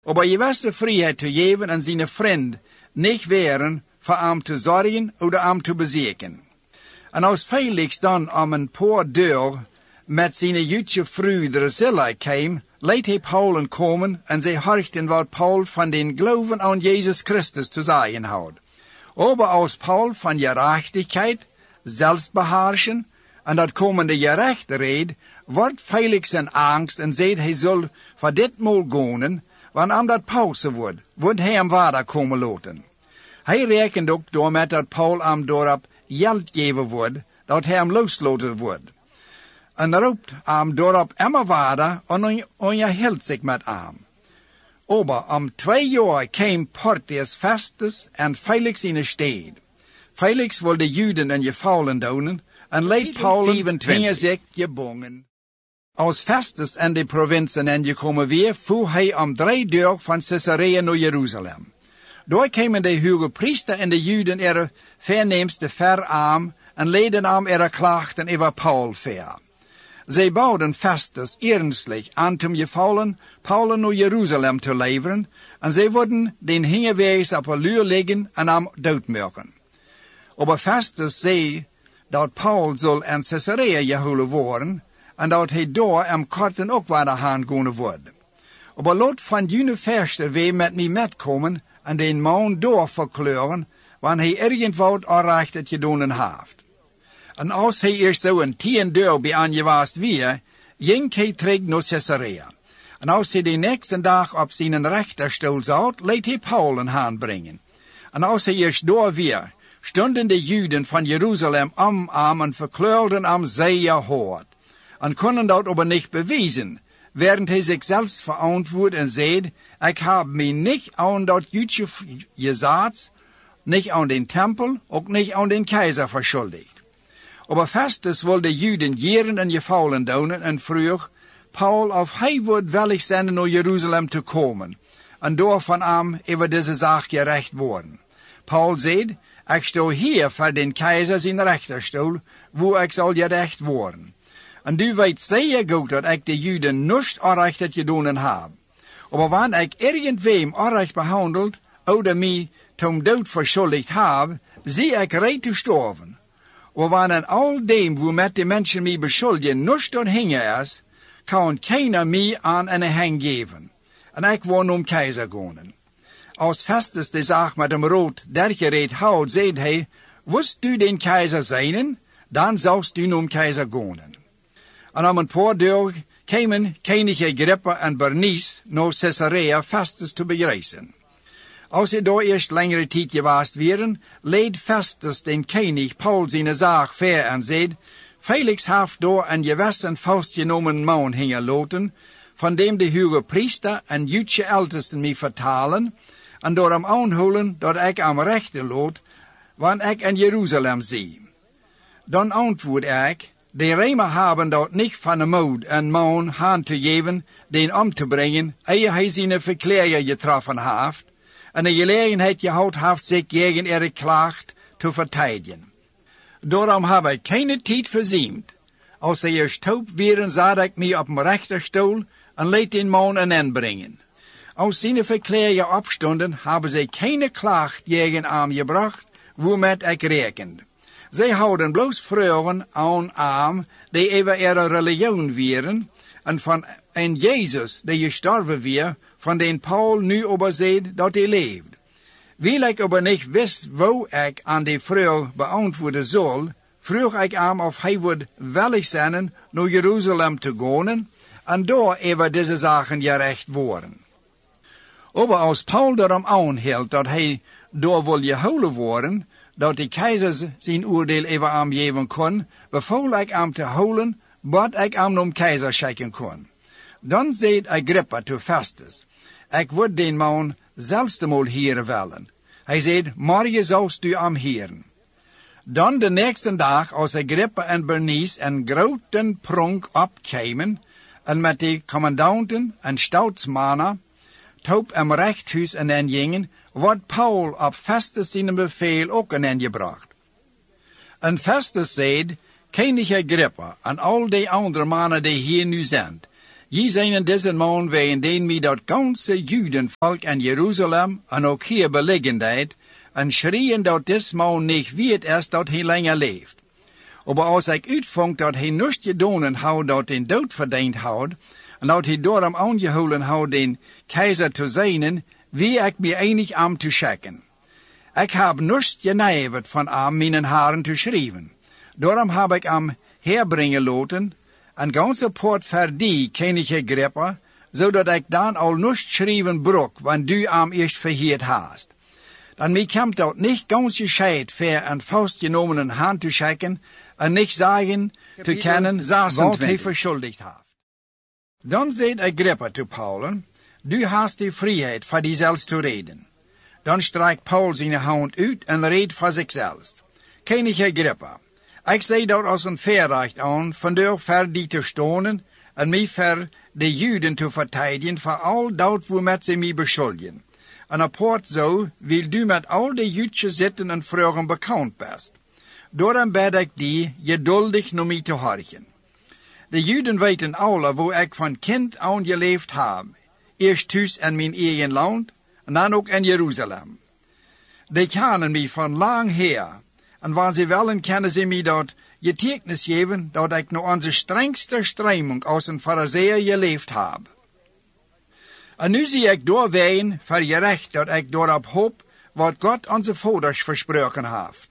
aber gewisse vrijheid te geven aan zijn vriend niet wären voor hem te zorgen oder hem te bezeken. En als Felix dan om een paar deur met zijn Joodse vrouw Drusilla kwam, liet hij Paul komen en zij hoorden wat Paul van den geloven aan Jezus Christus te zeggen had. Aber als Paul van gerechtigheid, zelfbeheerschen en dat komende gerecht reed, wordt Felix in angst en zegt hij zal voor ditmaal gaan, wanneer dat pauze wordt hij hem verder komen laten. Hij rekent ook door met dat Paul hem doorop geld geven wordt, dat hij hem losloten wordt. En roept hem doorop immer verder en onderhield zich met hem. Aber om 2 jaar kwam Porcius Festus en Felix in de stad. Felix wilde Juden en gevallen doen en leed Paul 25 zich gebonden. Als Festus en de provincien en gekomen weer, voer hij om 3 deur van Caesarea naar Jeruzalem. Daar kwamen de hoge priester en de Juden er verneemste ver aan en leden aan er klachten over Paul ver. Zij bouwden Festus ernstlich aan te gevallen Paul naar Jeruzalem te leveren en zij worden den hingewees op een luur liggen en hem doodmaken. Aber Festus zei dat Paul zal in Caesarea gehouden worden en dat hij daar am korten ook weer gaan worden. Aber laat van jene verste weer met mij metkomen en den man door verkleuren, wanneer hij irgendwoud aanrecht het gedaan heeft. En als hij eerst zo een 10 deur bij aangewaast weer, ging hij terug naar Caesarea. En als hij de nächste dag op zijn rechterstoel zat, liet hij Paul een hand brengen. En als hij eerst door weer, stonden de Juden van Jeruzalem om hem en verkleurden hem zeer hard. En konden dat aber niet bewijzen, während hij zichzelf verantwoord en zei, ik heb mij niet aan dat Joodse gezaad, niet aan den tempel, ook niet aan den keizer verschuldigd. Aber Festus wilde Juden jeren en gevallen doen en vroeg Paul of hij wordt willig zijn naar Jeruzalem te komen en door van hem over deze zaak gerecht worden. Paul zei, ik sta hier voor den keizer zijn rechterstoel, waar ik zal gerecht worden. En du weet zeer goed dat ik de Juden niet onrecht gedaan heb. Aber wanneer ik irgendwem onrecht behandeld, oder mij tom dood verschuldigd heb, zie ik reed te sterven. Maar wanneer al dem, wo met de mensen mij beschuldigen, niet doorhingen is, kan keiner mij aan een hang geven. En ik wil om keizer gaan. Als Festus de zaak met hem rood dergereed houdt, zei hij, wist du den keizer zijn, dan zoust du om keizer gaan. En om een paar dagen kwamen koning Agrippa en Bernice naar Caesarea Festus te begrijzen. Als ze daar eerst langere tijd geweest waren, leed Festus den koning Paul zijn zaak ver en zei, Felix heeft daar een gewissen vastgenomen man hingelaten, van dem de hoge priester en Joodse ältesten mij vertalen, en door hem aanhouden dat ik hem rechten laat, wanneer ik in Jeruzalem zie. Dan antwoord ik, de Römer hebben dat niet van de moed een man aan te geven, den om te brengen, eer hij zijn verkleger getroffen heeft, en de gelegenheid gehad heeft zich tegen ihre klacht te verteidigen. Daarom heb ik keine tijd verziemd. Als ze eerst taub waren, zat ik mij op mijn rechterstoel en liet den man een inbrengen. Als zijn verkleger opstonden, hebben zij keine klacht tegen hem gebracht, waarmet ik rekende. Zij houden bloos vragen aan hem, die over ihre religion waren, en van een Jezus, die gestorven weer, van den Paul nu over zei dat hij leeft. Wil ik aber niet wist wo ik aan die vraag beantwoorden zal, vroeg ik hem of hij wordt willig zijn naar Jeruzalem te gaan en daar over deze zaken gerecht worden. Aber als Paul daarom aanhield dat hij daar wil gehouden worden, dat de keizer zijn oordeel over hem geven kon, beval ik hem te houden, wat ik hem naar keizer schikken kon. Dan zei Agrippa te Festus, ik word den man zelfs eenmaal hier willen. Hij zei, morgen zoust u hem heren. Dan de nächste dag, als Agrippa en Bernice een grote pronk opkwamen, en met de commandanten en staatsmannen, top em rechthuis en ingingen, wordt Paul op Festus zijn bevel ook ingebracht. En Festus zei, koning Agrippa en al die andere mannen die hier nu zijn, Je zijn in deze maand wegen den mij dat ganse Judenvolk in Jeruzalem en ook hier belegenheid en schrien dat des maand niet weet is dat hij langer leeft. Maar als ik uitvond dat hij niets gedaan had dat hij dood verdiend had, en dat hij daarom aangehouden had den keizer te zijn, wie ik me einig am te schikken. Ik heb niets geneverd van am mijn haren te schrijven. Daarom heb ik am herbrengen laten, en ganse poort voor die König Agrippa, zodat ik dan al niets schrijven brok, want du am eerst verheerd hast. Dan mij komt dat niet ganz gescheit voor een vastgenomen hand te schikken, en niet zeggen te kennen wat hij verschuldigd heeft. Dan zei Agrippa te Paulus, du hast die vrijheid voor diezelfs te reden. Dan strijkt Paul zijn hand uit en reed voor zichzelf. König Agrippa, ik zei dat als een verrecht aan, vandaar voor die te stonen en mij voor de Juden te verteidigen voor al dat waarmee ze mij beschuldigen. En apart zo wil du met al de Joodse zitten en vragen bekend best. Daarom bid ik die geduldig naar mij te horchen. De Juden weten alle waar ik van kind aan geleefd heb. Eerst thuis in mijn eigen land en dan ook in Jeruzalem. Die kennen mij van lang her. En wanneer ze willen, kunnen ze mij dat getuigenis geven dat ik naar onze strengste streming als een fariseer geleefd heb. En nu zie ik doorwegen voor je recht dat ik daarop hoop wat God onze vaders versproken heeft.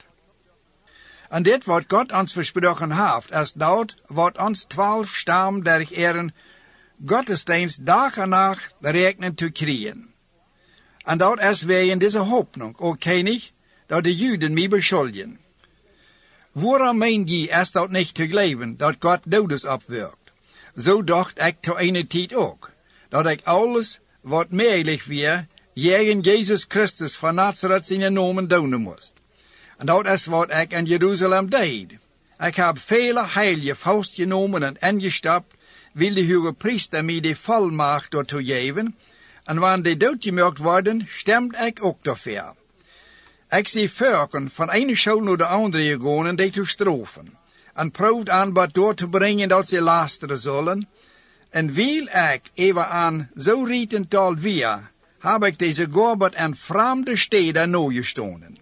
En dit wat God ons versproken heeft, is dat wat ons 12 stam der eren gottesdienst dag en nacht rekenen te krijgen. En dat is wegen deze hoopning, o König, dat de Juden mij beschuldigen. Waarom meen je is dat niet te geloven, dat God doodes opwerkt? Zo dacht ik te ene tijd ook, dat ik alles wat mogelijk weer, tegen Jezus Christus van Nazareth zijn namen doen moest. En dat is wat ik in Jeruzalem deed. Ik heb vele heilige vastgenomen en ingestapt, wil de hoge priester mij de volmacht daartoe geven, en wanneer die doodgemerkt worden, stemt ik ook daarvoor. Ik zie volken van ene school naar de andere gegaan en die te straffen, en proeft aan wat door te brengen dat ze lasteren zullen, en wil ik even aan zo rietental weer, heb ik deze gorbert en vreemde steden nagestonden.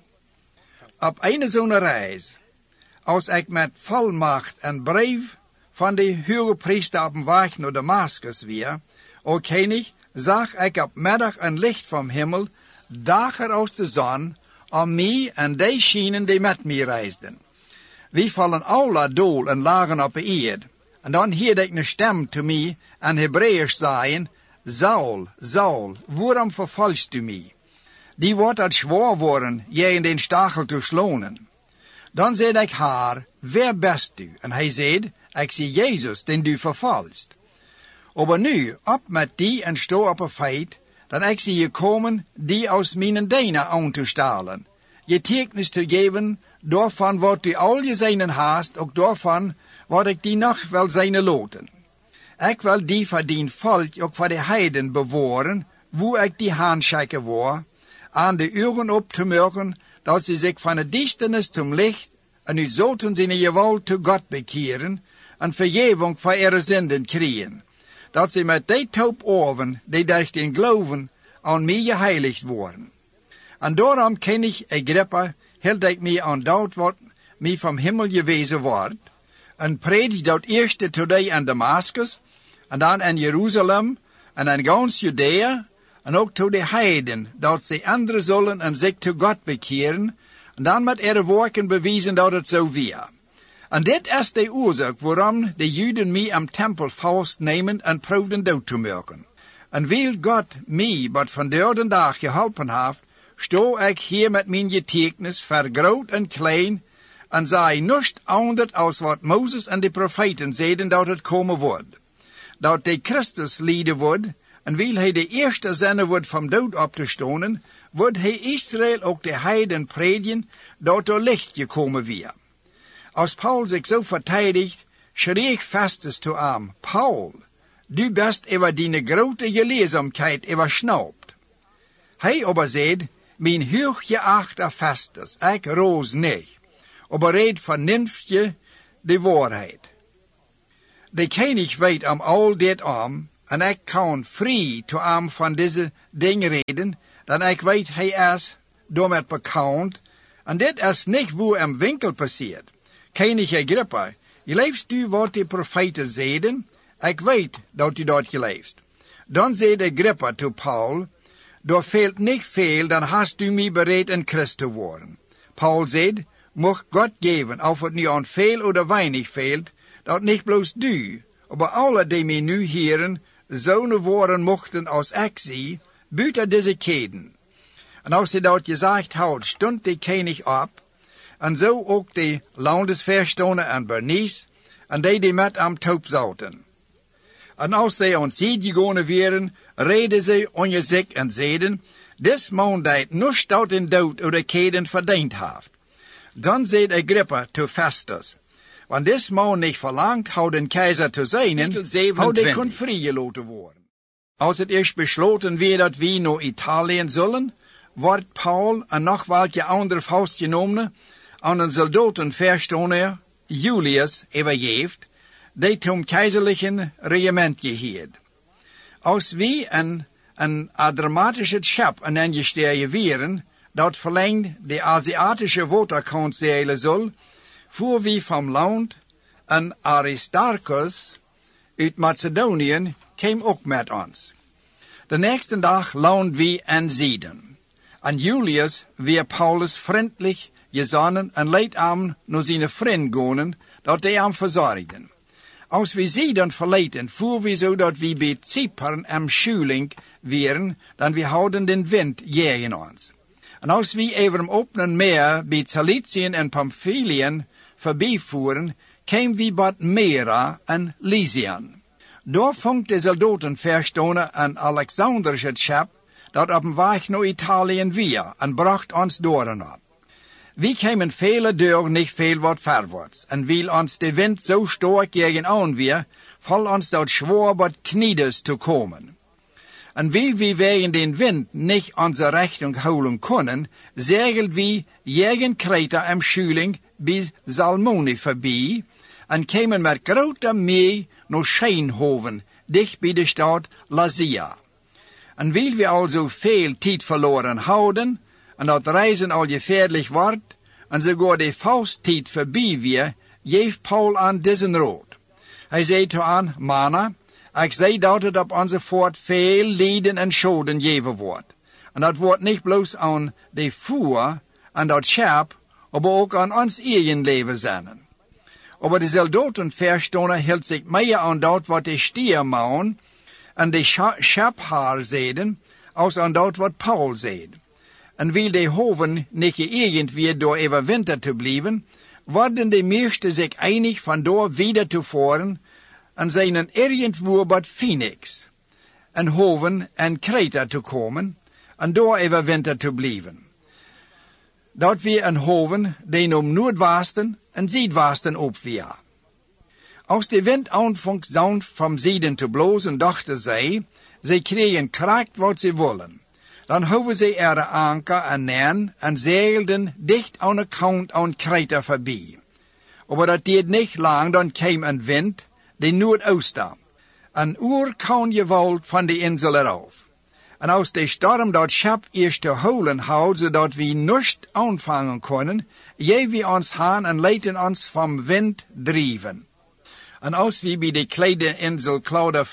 Op een zo'n reis, als ik met volmacht en brief van de hoge priester op weg naar Damascus weer, o König, zag ik op middag een licht van hemel, dager als de zon, om mij en die schienen die met mij reisden. We vallen alle dool en lagen op de eerd. En dan hoorde ik een stem te mij en Hebreeuws zeggen, Saul, Saul, waarom vervolgst u mij? Die wordt het zwaar worden, jij in den stachel te slonen. Dan zei ik haar, wer best u? En hij zei, ik zie Jezus, den du vervolgst. Maar nu, op met die en sto op een feit, dan ik zie je komen, die aus mijn denen aan te stalen. Je teeknis te geven, daarvan wat u al je zijnen haast, ook daarvan wat ik die nog wil zijne loten. Ik wil die voor dien volk, ook voor de heiden beworen, hoe ik die handschikken word, aan de uren op te merken, dat ze zich van de duisternis zum licht, en u zoten zijn geweld te God bekeren, en vergeving voor ihre zinden krijgen. Dat ze met die taub oren, die durch den geloven, aan mij geheiligd worden. En daarom, König Agrippa, hield ik mij aan dat wat mij van hemel gewezen wordt, en predik dat eerste today in Damascus, en dan in Jeruzalem, en in gans Judea, en ook tot de heiden, dat ze anderen zullen en zich tot God bekeren, en dan met ihre werken bewijzen dat het zo weer. En dit is de oorzaak waarom de Juden mij am tempel vastnemen en proefden dood te maken. En wil God mij wat van de dag geholpen heeft, sto ik hier met mijn getuigenis voor groot en klein, en zei niets anders als wat Mozes en de profeten zeiden dat het komen wordt. Dat de Christus lijden wordt, en wil hij de eerste zender wordt van dood op te stonen, wordt hij Israël ook de heiden predigen, dat er licht gekomen weer. Als Paul zich zo verteidigt, schreef ik Festus toe aan, Paul, du best over die grote geleerdzaamheid overschnaupt. Hij aber zei, mijn hooggeachte Festus, ik roos niet, aber reed vernünftig de waarheid. de König weet al dit om, en ik kan vrij te van deze dingen reden, dan ik weet hij is door met bekend, en dit is niet hoe winkel passeert. König Agrippa, je leefst u wat de profeten zeiden, ik weet dat u dat geleefst. Dan zei Agrippa to Paul, er fehlt niet veel, dan hast u mij bereid een Christ te worden. Paul zei, mocht God geven, of het nu aan veel of weinig fehlt, dat niet bloos du, maar alle die mij nu heren, zonen worden mochten als ik zie, buiten deze keden. En als hij dat gezegd had, stond de König op, en zo ook de landesverstanden en Bernice, en die met hem top zouden. En als zij aan zee gegaan waren, reden zij onder zich en zeiden, des man die nog stout in dood of de keden verdiend heeft. Dan zei Agrippa to Festus, want des man niet verlangt houden keizer te zijn, had hij kon vrijgelaten worden. Als het eerst besloten werd dat we naar Italië zullen, wordt Paul en nog welke andere vastgenomen aan een soldatenverstaander, Julius, overgeeft, die zum keizerlichen regiment gehield. Als we een dramatische schap en ingestegen waren, dat verlengt de Aziatische waterkant zeilen zal, voer we van land en Aristarchus uit Macedonië kwam ook met ons. De nächste dag land we in Sidon. En Julius weer Paulus vriendelijk gezonden en leed hem naar zijn vriend gaan, dat hij hem verzorgden. Als we Sidon verlaten, voer we zo dat we bij Cypern am schuling waren, dan we houden den wind tegen ons. En als we over een openen meer bij Ciliciën en Pamphyliën voorbij voeren, kwamen we bij Mera en Lycian. Daar vond de soldatenverstaander een Alexanderische schip, dat op een weg naar Italië weer, en bracht ons door en op. We kwamen vele deuren niet veel wat verwaarts, en wil ons de wind zo sterk tegenaan weer, val ons dat zwaar wat kniedes te komen. En wil we wegen den wind niet onze richting houden kunnen, zegeln we tegen Kreta en Schuling bij Salmone voorbij, en kwamen met grote mee naar Schijnhoven, dicht bij de stad Lasea. En wil we also veel tijd verloren houden, en dat reizen al gevaarlijk wordt, en sogar de fausttijd voorbij weer, geeft Paul aan deze raad. Hij zei toe aan, mannen, ik zei dat het op onze voort veel lijden en schoden geven wordt. En dat wordt niet bloos aan de voer en dat schap, maar ook aan ons eigen leven zijn. Maar de soldatenverstaander hield zich meer aan dat wat de stierman en de schaphaar zeiden, als aan dat wat Paul zei. En wil de hoven niet geëgend weer door even winter te blijven, worden de meesten zich einig van door wieder te voeren en zijn irgendwo bij Phoenix, en hoven en Kreta te komen, en door even winter te blijven. Dat weer een hoven die om noordwesten en zuidwesten op weer. Als de wind aanvangt zound van zuiden te blozen, dachten zij kregen kracht wat ze willen. Dan houden ze er anker en neer en zeilden dicht aan de kant aan Kreta voorbij. Maar dat deed niet lang, dan kwam een wind, de noordoosten. Een uur kan je woud van de insel eraf. En als de storm dat schip eerst te houden houdt, zodat we niets aanvangen konden, jij we ons gaan en lieten ons van wind drijven. En als we bij de kleine insel Clauda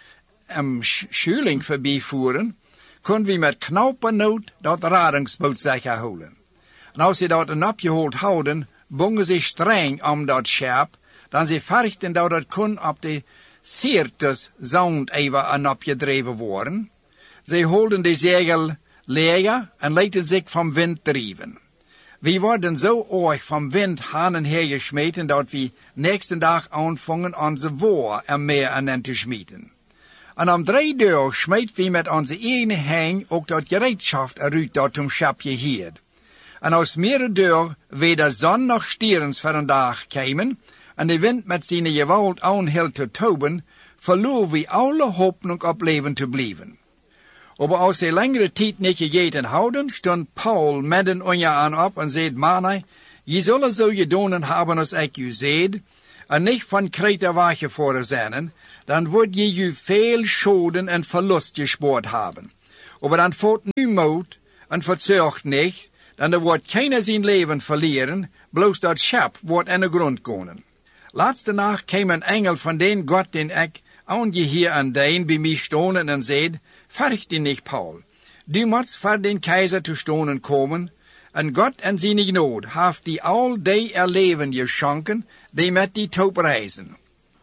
Schuling voorbij voeren, konden we met knaupennood dat radingsboot zich houden. En als ze dat een opgehold houden, bongen ze streng om dat schip, dan ze verchten dat het kon op de Syrtis zound even een opgedreven worden. Ze holden de zegel leeg en lieten zich van wind drijven. We worden zo erg van wind heen en her gesmeten, dat we nächste dag aanvangen onze woor er meer aan te smeten. En om 3 dagen smeet we met onze eigen hang ook dat gereedschap eruit dat om schapje hield. En als meerdere dagen weder zon nog stierens voor een dag kwamen, en de wind met zijn geweld aanhield te toben, verloren we alle hoop op leven te blijven. Maar als ze langere tijd niet gegeten houden, stond Paul midden onder aan op en zei, mannen, je zullen zo gedaan hebben als ik u zei, en niet van Kreta weggevoerd zijn, dan wordt je je veel schoden en verlust gespoord hebben. Maar dan voert nu moed en verzorgt niet, dan er wordt keiner zijn leven verlieren, bloos dat schap wordt aan de grond komen. Laatste nacht kwam een engel van den God den ik aan je hier aan deen bij mij stonden en zei, verg die niet, Paul. Du moet voor den keizer te stonden komen, en God en zijn genade heeft die al die erleven geschonken, die met die top reizen.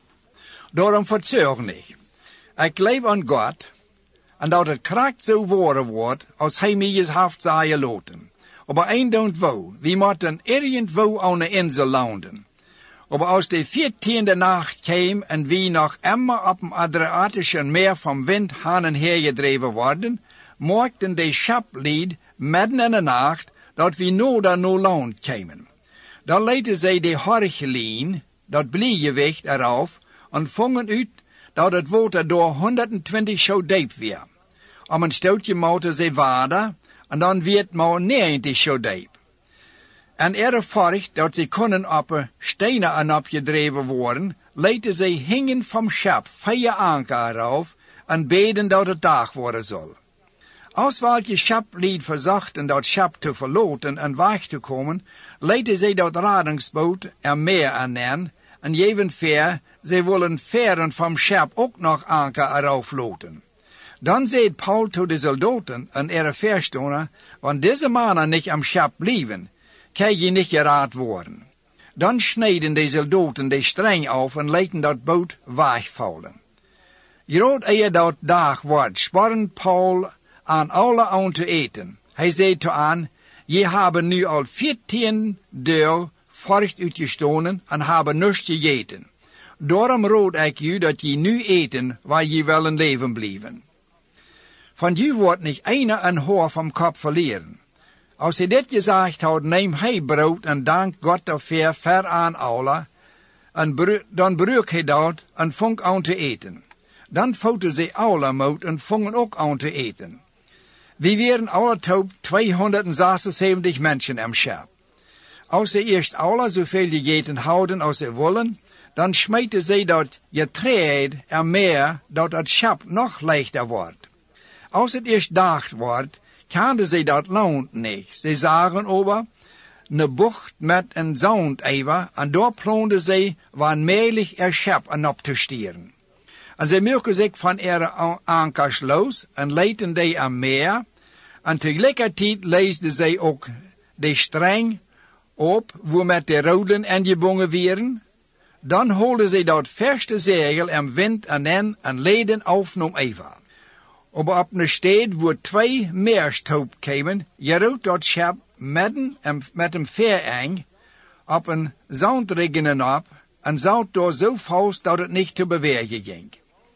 Daarom verzorg niet. Ik leef aan God, en dat het kracht zo worden wordt, als hij mij eens heeft zeggen laten. Maar één don't wou, we moeten irgendwo aan de insel landen. Maar als de 14e nacht kwam en we nog immer op een Adriatische meer van wind heen en her gedreven worden, maakten de schaplied midden in de nacht dat we nooit naar land kwamen. Dan leidden zij de horchelien, dat bliegewicht eraf, en vongen uit dat het water door 120 zo diep weer. Om een stootje mochten zij water, en dan werd maar 90 zo diep. En erg dat ze konden op stenen aan opgedreven worden, lieten zij hingen van schap 4 anker eraf en beden dat het dag worden zal. Als welke schaplied verzachten dat schap te verlaten en weg te komen, lieten zij dat radingsboot er meer aan en evenveer, zij willen veren van schap ook nog anker eraf loten. Dan zei Paul tot de soldaten en verstonden, want deze mannen niet am schap blijven, kan je niet geraad worden. Dan sneden de soldaten de streng af en lieten dat boot wegvallen. Groot eer dat dag wordt, sporen Paul aan alle aan te eten. Hij zei te aan, je hebben nu al 14 dagen voort uitgestonden en hebben niets gegeten. Daarom raad ik u dat je nu eten waar je wel in leven blijven. Van je wordt niet einer een haar van kop verleren. Als hij dit gezegd had, neem hij brood en dank God daarvoor ver aan alle, en dan broek hij dat en vong aan te eten. Dan voten ze alle moed en vongen ook aan te eten. We waren alle top 276 mensen am schap. Als ze eerst alle zoveel gegeten houden als ze willen, dan smeten ze dat getreed er meer dat het schap nog lichter wordt. Als het eerst dag wordt, kenden ze dat loont niet. Ze zagen over een bocht met een zand even, en daar ploonden ze wanmelig er schap en op te stieren. En ze merken zich van ankers los en leiden die aan meer, en tegelijkertijd leesden ze ook de streng op, waar met de roden en gebonden werden. Dan holden ze dat verste zegel en wind en leden af om even. Maar op een stad waar 2 meerstoop kwamen, jeroot dat schap midden met een vereng op een zandriggenen op en zout door zo vast dat het niet te bewegen ging.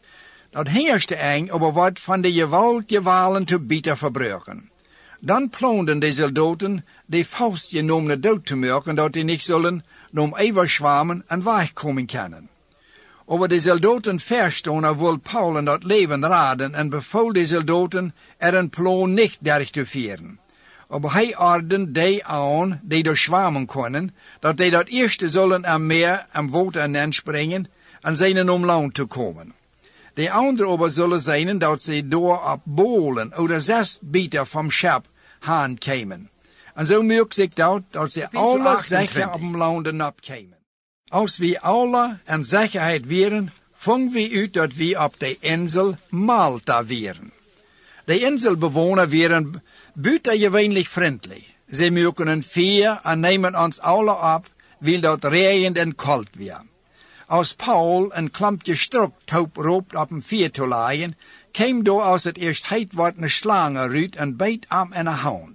Dat hingerste eng aber wordt van de gewalen te bitter verbruiken. Dan ploonden de soldaten de faust genomen dood te maken, dat die niet zullen om even zwammen en wegkomen kunnen. Aber de soldaten verstonden wil Paul in dat leven raden en beval de soldaten een plan niet derg te vieren. Aber hij ordende die aan die door zwammen konden, dat die dat eerste zullen aan meer en water aan springen en zijn om land te komen. De andere aber zullen zijn dat ze door op bolen oder 6 bieter van schap haan kwamen. En zo merkt zich dat ze alle zeker op landen opkwamen. Als we alle en zekerheid waren, vingen we uit dat we op de insel Malta waren. De inselbewoner waren buitengewoonlijk vriendelijk. Ze merken een veer en nemen ons alle op, wil dat regend en koud weer. Als Paul een klampje strukthoop roopt op een veer te laaien, kwam door als het eerst heet wordt een slang eruit en beet hem in de hand.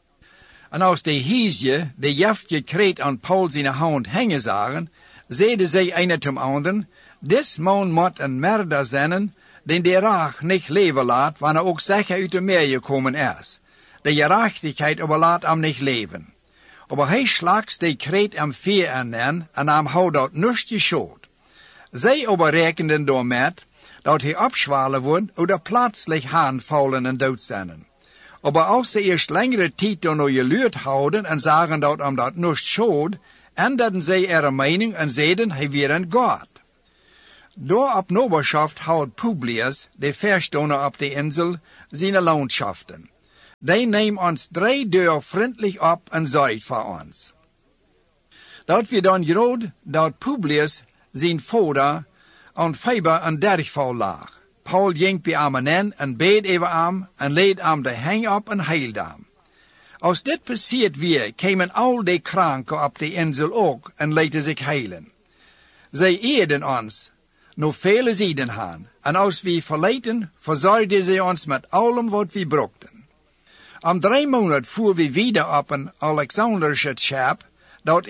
En als de hiesje de jaftje kreet aan Paul zijn hand hangen zagen, zeiden zij een tot anderen, dis man moet een merder zijn, den de raag niet leven laat, wanneer ook zeker uit de meer gekomen is. De gerechtigheid aber laat hem niet leven. Aber hij slags de kreet hem veer aan en hem houdt dat niets geschoot. Zij aber rekenden door met, dat hij opschwalen wordt, oder plötzlich aanvallen en dood zijn. Aber als ze eerst langere tijd door je luurt houden en zagen dat hem dat niets schoot, änderden zij ihre mening en zeiden hij weer een God. Door op noberschaft houdt Publius, de verstoner op de insel, zijn loonschaften. Die neemt ons 3 deur vriendelijk op en zorgt voor ons. Dat we dan groot dat Publius zijn vader aan feber en dergval lag. Paul ging bij hem en beed over hem en leed hem de hang op en heilde hem. Als dit passiert weer, kwamen al die kranken op de insel ook en lieten zich heilen. Zij eerden ons, nog vele zijden gaan, en als we verleten, verzorgden zij ons met allem wat we brokten. Om 3 maanden voeren we wieder op een Alexandrische schip, dat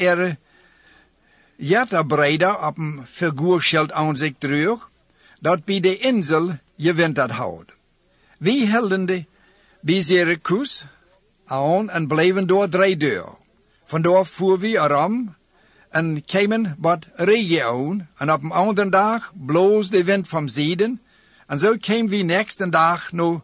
jetterbreider op een figuurschild aan zich droeg, dat bij de insel gewinterd houdt. We hielden bij Syracuse aan en bleven door 3 deur. Vandaar voeren we erom en kwamen wat Region en op een andere dag bloos de wind van zuiden en zo kwamen we nächste dag naar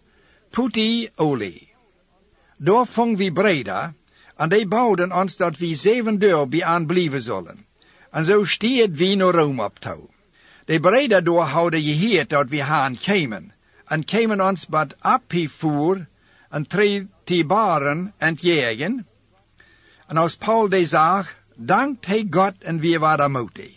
Puteoli. Daar vingen we Breda en die bouwden ons dat we 7 deur bij aan blijven zullen. En zo steed we naar Rome op touw. De Breda door hadden geheerd dat we haan kwamen en kwamen ons wat opgevoerd en 3 baren en jagen. En als Paul die zag, dankt hij God en we waren moedig.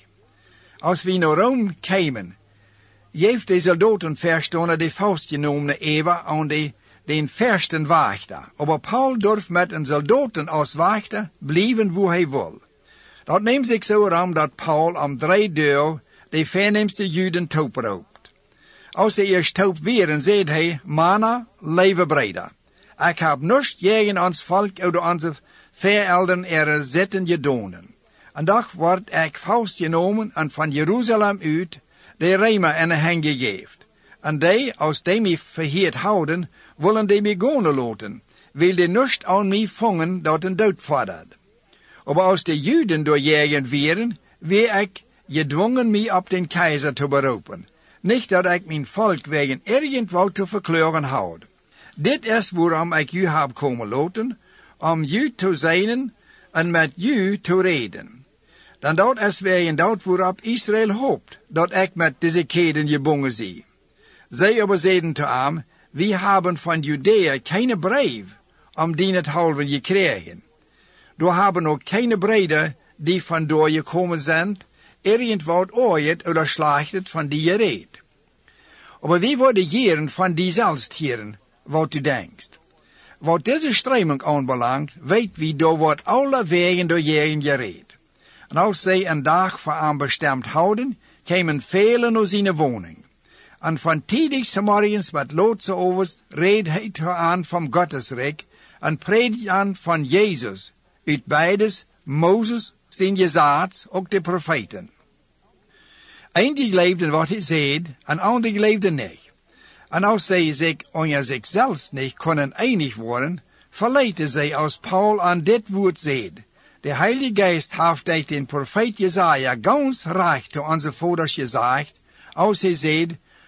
Als we naar Rome kwamen, heeft de soldaten verstonden de vastgenomen even aan den versten wachter. Maar Paul durft met een soldaten als wachter blijven waar hij wil. Dat neemt zich zo aan dat Paul om 3 deur de voornaamste Juden toeproopt. Als hij eerst toop weer, zegt hij, Mana, leven Breda. Ik heb niets tegen ons volk uit onze verelderen er zitten gedonen. En dag wordt ik vastgenomen en van Jeruzalem uit de Rema in de hang gegeven. En die, als die mij verheerd houden, willen die mij gaan laten, wil die niets aan mij vangen dat een dood vordert. Maar als de Juden doorjagen werden, weer ik gedwongen mij op den keizer te beroepen. Niet dat ik mijn volk wegen irgendwo te verkleuren houd. Dit is waarom ik u heb komen laten, om u te zijn en met u te reden. Dan dat is wegen dat waarop Israël hoopt, dat ik met deze keden gebonden zie. Zij aber zeiden te hem, we hebben van Judea keine brief, om die het halve gekregen. Door hebben ook keine breder die vandoor gekomen zijn, irgendwo ooit oder slachtet van die gereed. Maar wie worden jaren van die zelfs heren, wat u denkt? Wat deze streming aanbelangt, weet wie door wordt alle wegen door jaren gereed. En als zij een dag voor hem bestemd houden, kwamen velen naar zijn woning. En van tidig morgens met loodse overs reed hij aan van Gottes rijk en predikt aan van Jezus, uit beides, Mozes, zijn Jezaats, ook de profeten. Eindelijk leefden wat hij zei, en anderen leefden niet. En als zij zich onder zichzelf niet konden einig worden, verleidden zij als Paul aan dit woord zei. De Heilige Geest heeft durch den Prophet Jesaja ganz recht zu onze vaders gezegd, als hij zei,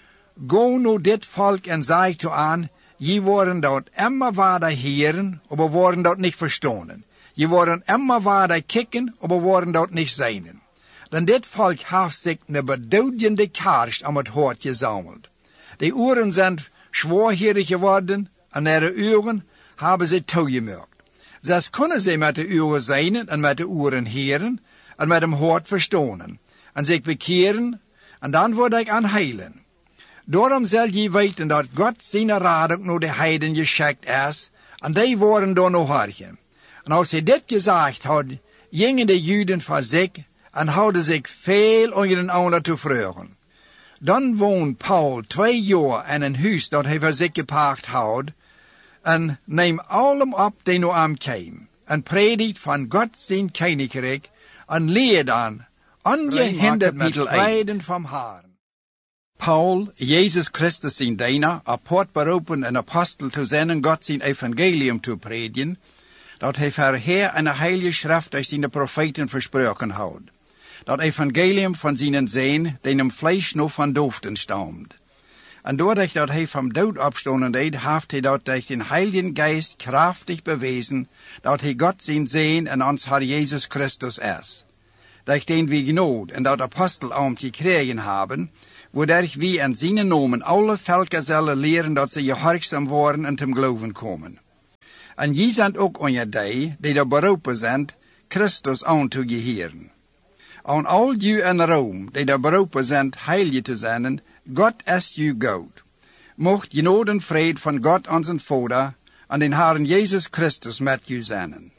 go nu dit volk en zeg toe aan, je worden dat immer waarder heren, maar worden dat niet verstonen. Je worden immer waarder kikken, maar worden dat niet zijn. Dan dit volk heeft zich een beduidende kerst om het hart gezameld. De oren zijn zwaarhierig geworden en naar de uren hebben ze toegemerkt. Zelfs kunnen ze met de uren zijn en met de oren heren en met hem hart verstonen en zich bekeren en dan word ik aan heilen. Daarom zal je weten dat God zijn raad ook naar de heiden geschikt is en die worden door nog hargen. En als hij dit gezegd had, gingen de Juden voor zich en houden zich veel onder een ander te vragen. Dan woont Paul 2 jaar in een huis dat hij voor zich gepacht houdt en neemt allem op die naar hem kwam en predikt van God zijn koninkrijk en leert aan, ongehinderd met vreden van Herren. Paul, Jezus Christus zijn dienaar, apart beroepen en apostel te zijn God zijn evangelium te prediken, dat hij voor Heer en de heilige schrift durch zijn profeten versproken houdt. Dat evangelium van zijn zijn, den hem vlees nog van doofden stamt. En doordat dat hij van dood opstonden deed, heeft hij dat durch den Heiligen Geist krachtig bewezen, dat hij God zijn zijn en ons Herr Jezus Christus is. dat den wie genood en dat apostelambt gekregen haben, woordat wie in zijn nomen alle volken zullen leren dat ze gehoorzaam worden en te geloven komen. En je zijn ook onder die er beroepen zijn, Christus aan te geheren. Aan al je in Rome, die er beroepen zijn heilig te zijn, God is je God. Mocht genade en vrede van God onze Vader en den Herren Jezus Christus met je zijn.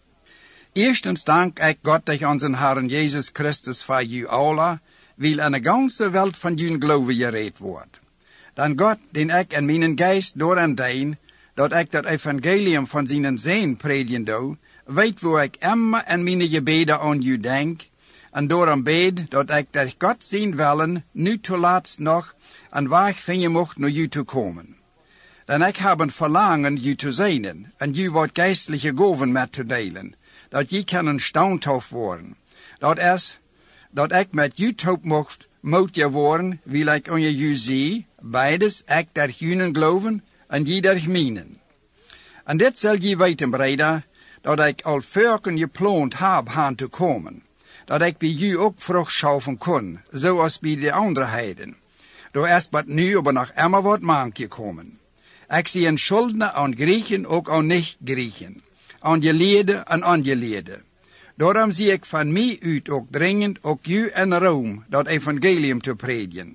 Eerstens dank ik God dat onze Herren Jezus Christus voor je alle, wil in de ganze wereld van je geloven gereed wordt. Dan God, den ik in mijn geest door en deen, dat ik dat evangelium van zijn zin predigen doe, weet waar ik immer in mijn gebeden aan je denk, en daarom bid dat ik dat God zijn willen, nu te laatst nog, en waar vinden mocht naar je te komen. Dan ik heb een verlangen je te zijn, en je wat geestelijke gaven met te delen, dat je kan standhoud worden. Dat is, dat ik met je top mocht je worden, wil ik aan je zie, beides, ik der junen geloven, en je der mijnen. En dit zal je weten, breder, dat ik al voorken gepland heb aan te komen, dat ik bij je ook vrucht schaffen kon, zoals bij de andere heiden. Door is wat nu, aber nog immer wat mank gekomen. Ik zie een schuldner aan Griechen, ook aan niet-Griechen, aan geleerden en ongeleerden. Daarom zie ik van mij uit ook dringend, ook u in Rome, dat evangelium te predigen.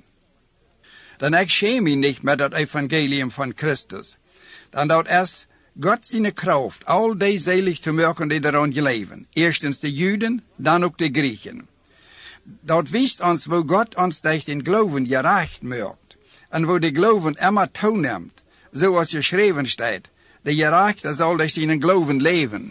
Dan ik schäme mij niet met dat evangelium van Christus. Dan dat is God zijn kracht, al die zelig te maken die eraan geleven. Eerstens de Juden, dan ook de Griechen. Dat wijst ons wo God ons durch den geloven gerecht maakt. En wo de geloven immer toeneemt, zoals geschreven staat, de gerechte zal durch zijn geloven leven.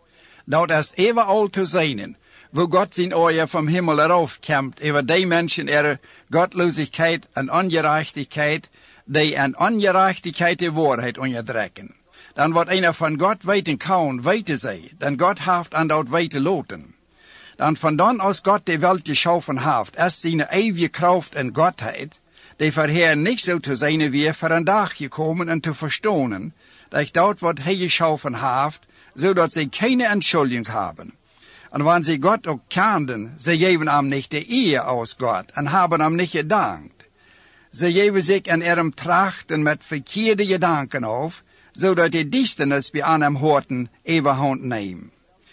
Dat is overal te zijn, wo God zijn oor vom Himmel eraf komt, over die mensen ihre Gottlosigkeit en ongerechtigkeit, die en ongerechtigkeit de waarheid onderdrukken. Dan wat einer van God weten kan, weten zij, dan God heeft aan dat weten loten. Dan van dan als God de wereld geschaffen heeft, is zijn eeuwige kracht en Godheid, die vorher niet zo te zijn wie voor een dag gekomen en te verstaan, dat dat wat hij geschaffen heeft, zodat zij keine Entschuldigung hebben. En wanneer zij God ook kenden, ze geven hem niet de eer als God en hebben hem niet gedankt. Ze geven zich in ihrem trachten met verkeerde gedanken af, zodat de duisternis bij aan hem hoorten overhand neemt.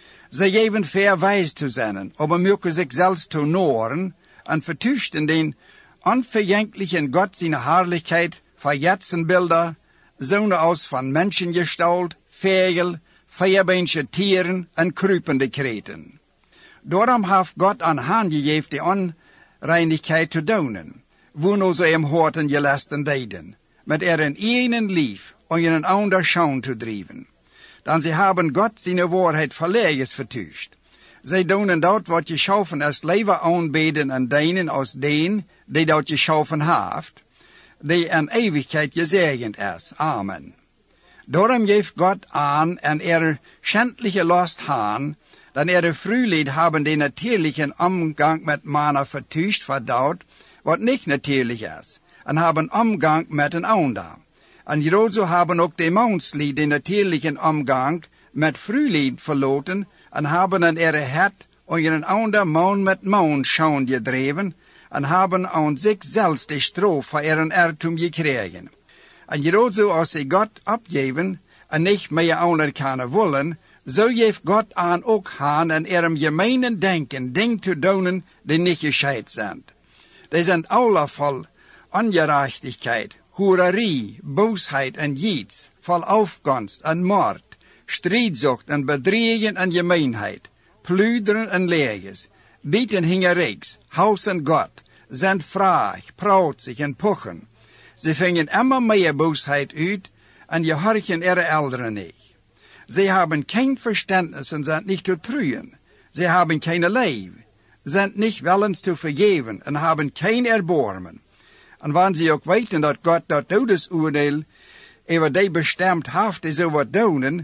Ze geven verwijs te zijn, aber mögen zich zelfs te noren en vertuchten den onvergänglichen Gott zijn Herrlichkeit verjetzen Bilder, zoals van Menschengestalt, Vögel, vierbeensche Tieren en kruipende kreten. Daarom heeft God aan hen gegeven de onreinigheid te doen, wo no ze hem hoorten gelasten deden, met een enen lief en een ander schoon te drijven. Dan ze hebben God zijn waarheid verlegens vertuigd. Zij doen dat wat geschaffen is leven aanbeden en dienen als deen die dat geschaffen heeft, die in eeuwigheid gezegend is. Amen. Daarom geeft God aan en schändliche last haan, dan vroeglied hebben de natuurlijke omgang met mannen vertuigd verdaut, wat niet natuurlijk is, en hebben omgang met een ander. En hierzo hebben ook de menslied de natuurlijke omgang met vroeglied verloten, en hebben een het onder een ander man met man schoon gedreven, en hebben aan zichzelf de straf voor irrtum gekregen. En hierzo als ze God opgeven, en niet meer ander kunnen willen, zo geeft God aan ook aan en ihrem gemeenen denken ding te doen die niet gescheid zijn. Die zijn alle vol ongerechtigheid, hoererie, boosheid en jiets, vol afgunst en moord, strijdzucht en bedriegen en gemeenheid, plunderen en leges, bieten hingeriks, huis en God, zijn vraag, prautzig en pochen. Ze vingen immer meer boosheid uit en gehorchen ihre Eltern nicht. Sie haben kein Verständnis und sind nicht zu trühen. Sie haben keine Leib, sind nicht willens zu vergeben und haben kein Erbarmen. Und wenn sie auch weten, dass Gott das Todesurteil über die bestimmt hat, die so was tun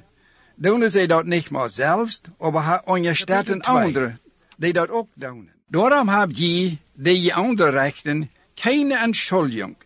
sie das nicht mal selbst, aber unterstellen andere, die das auch tun. Darum habt ihr, die andere Rechten, keine Entschuldigung.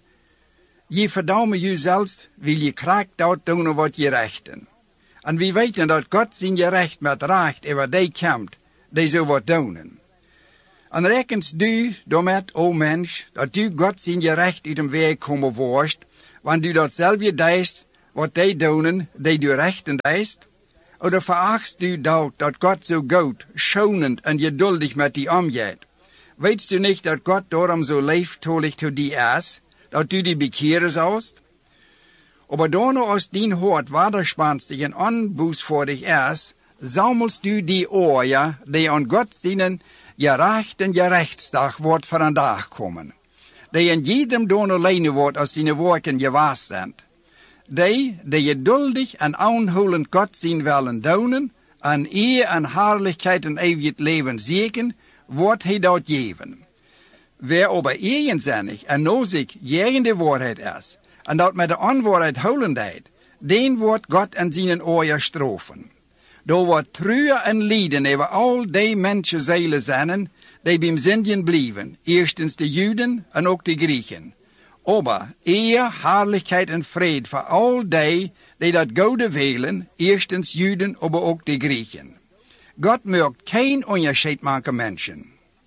Je verdammen je zelfs, wil je kracht dat doen wat je rechten. En we weten dat God zijn gerecht met recht over die komt, die zo wat doen. En rekens du daarmet, o mens, dat du God zijn je recht uit hem weg komen worst, want du dat zelf je deist, wat die doen, die du rechten deist? Oder verachtst du dat God so goed, schonend en geduldig met die omgeht? Weetst du nicht, dat God daarom so lieftolig zu die is, dat du die bekehren sollst? Aber dono aus dien Hort waderspannst en onbußvordig is, sammelst du die Oorja, die an Gott dienen, gerecht en gerechtsdag wordt voor een dag komen. Die in jedem dono leine wordt als zijn werken gewaast zijn. Die geduldig en aanhoudend God zien willen doen, en eer en heerlijkheid en eeuwig leven zeker, wordt hij dat geven. Wer aber eigenzinnig en nozig tegen de waarheid is, en dat met de onwaarheid houdendheid, den wordt God en zijn oor straffen. Door wordt treuren en lijden over al die mensen zielen zijn, die bij zindjen blijven, eerstens de Juden en ook de Grieken. Aber eer, heerlijkheid en vrede voor al die dat goede willen, eerstens Juden, aber ook de Grieken. God maakt geen onderscheid maken mensen.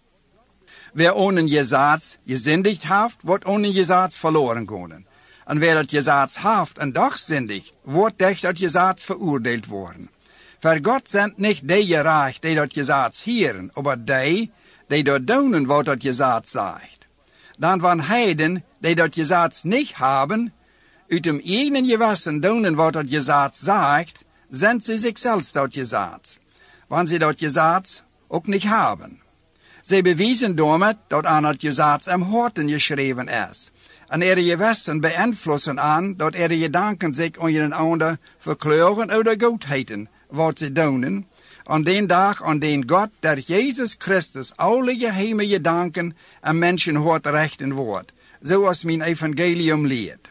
Wer ohne Gesetz gesündigt haft, wordt ohne Gesetz verloren gaan. En wer dat Gesetz haft en doch sündigt, wordt durch dat Gesetz verurteilt worden. Voor God zijn niet die gerecht die dat Gesetz hieren, aber die dat doen wat dat Gesetz zegt. Dan van heiden die dat Gesetz niet hebben, uit hem eigen gewissen doen wat dat Gesetz zegt, zijn ze zichzelf dat Gesetz. Want ze dat Gesetz ook niet hebben. Ze bewijzen daarmee dat aan het Gesetz am Horten geschreven is. En gewissen beïnvloeden aan dat gedanken zich aan een ander verkleuren oder goedheten, wat ze doen, aan den dag aan den God der Jezus Christus alle geheime gedanken en mensen hoort rechten wordt, zoals mijn evangelium leert.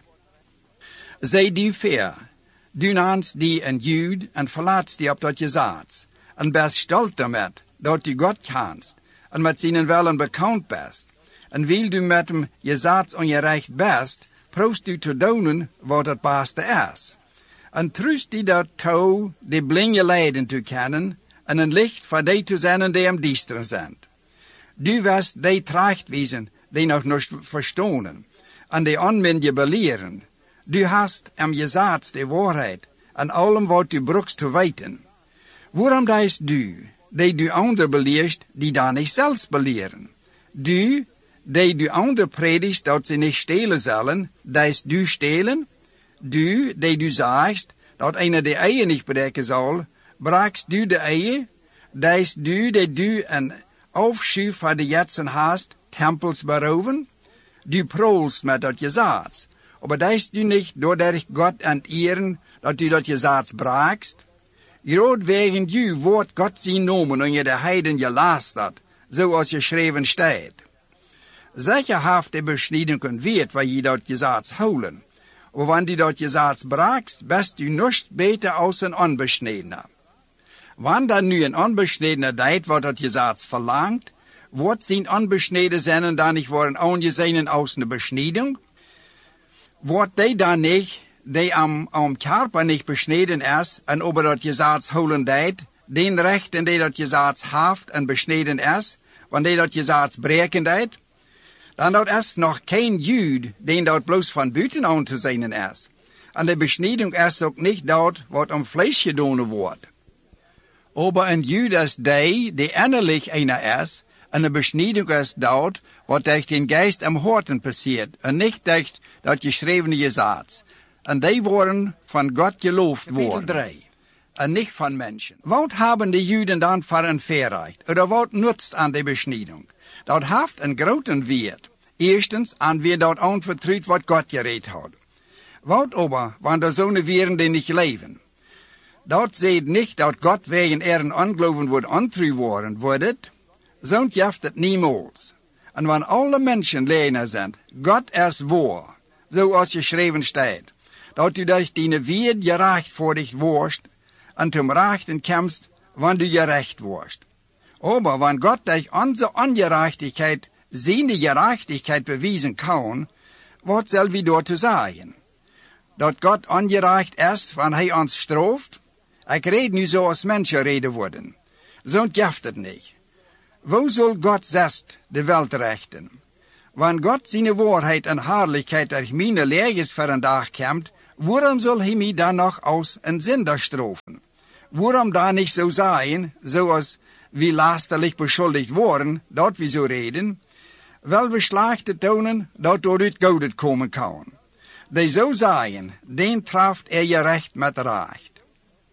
Zij die ver, du naamst die een Jude en verlaatst die op dat Gesetz, en best stolz daarmee dat du God kennst, en met zijn wellen bekend best, en wil du met hem Gesetz ongerecht best, proost du te doen wat het beste is. En trust die dat toe de blinde lijden te kennen, en een licht voor die te zijn die am diesteren zijn. Du wirst die tracht wezen, die nog niet verstonen, en die onmindje beleren. Du hast am Gesetz de waarheid, en allem wat du brukst te weten. Waarom deist du, die du ander beleerst, die dan niet zelfs beleren? Du, die du ander predigst dat ze niet stelen zullen, deist du stelen? Du, die du zegt, dat een de eieren niet breken zal, braakst du de eieren? Deist du, die du een afschuw van de jetsen hast, tempels beroven? Du prolst met dat Gesetz, aber deist du niet doordat God enteren, dat du dat Gesetz braakst? Groot wegen du wordt God zijn nomen en je de heiden gelast had, zoals geschreven staat. Zeker haft de besnieden weet waar je dat Gesetz houden. Maar wanneer die dat Gesetz braakst, best u niet beter als een onbesnedener. Wanneer dan nu een onbesnedener deed wat dat Gesetz verlangt, wordt zijn onbesneden zijn dan niet worden aangezien als een besneding? Wordt die dan niet, die am Körper niet besneden is, en over dat Gesetz houden deed, den rechten die dat Gesetz haft en besneden is, wanneer die dat Gesetz breken deed? Dan dat is nog geen Jude, die dat bloos van buiten aan te zijn is. En de besneding is ook niet dat wat om vlees gedaan wordt. Aber een Jude is die innerlijk einer is, en de besneding is dat wat durch den Geist am Horten passiert, en niet durch dat geschrevene Gesetz. En die worden van God geloofd worden. En niet van mensen. Wat hebben de Juden dan voor een verrecht? Oder wat nutzt aan de besneding? Dat heeft een grote wert. Eerstens, aan wie dat aanvertrouwt wat God gereed had. Wat aber, wanneer zo'n weren die niet leven? Dat zegt niet dat God wegen ihren ongeloven wordt ontrouw worden, wordt het? Zo'n jeft het niemals. En wanneer alle mensen leren zijn, God is waar, zoals geschreven staat, dat u durch die Wert gerechtvaardigd wordt, en zum Rechten kommst, wanneer du gerecht wordt. Aber wanneer God durch onze ongerechtigheid seine Gerechtigkeit beweisen kann, wat soll wir dort zu sagen? Dat Gott ongerecht ist, wann hij ons straft? Ik red nu zo als mensen reden worden. Zo'n jaft het niet. Wo soll God zest de welt rechten? Wann Gott seine Wahrheit en Herrlichkeit durch meine Leges voor een dag komt, waarom soll hij mij dan nog als een Sünder strafen? Waarom da nicht so sein, zoals wie lasterlich beschuldigt worden, dat we zo reden? Wel we slechte tonen, dat door het goud komen kan. Die zo zijn, den traft je recht met recht.